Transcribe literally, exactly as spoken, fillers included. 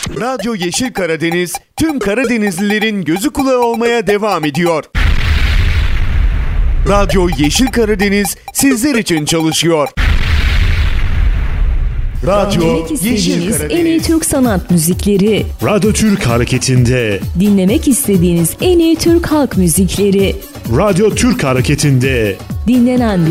Radyo Yeşil Karadeniz tüm Karadenizlilerin gözü kulağı olmaya devam ediyor. Radyo Yeşil Karadeniz sizler için çalışıyor. Radyo Yeşil Karadeniz. En iyi Türk sanat müzikleri. Radyo Türk Hareketi'nde. Dinlemek istediğiniz en iyi Türk halk müzikleri. Radyo Türk Hareketi'nde. Dinlenen